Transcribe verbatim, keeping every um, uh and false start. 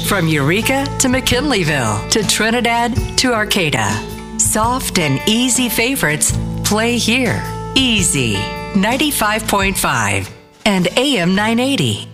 From Eureka to McKinleyville to Trinidad to Arcata. Soft and easy favorites play here. Easy. ninety-five point five and A M nine eighty.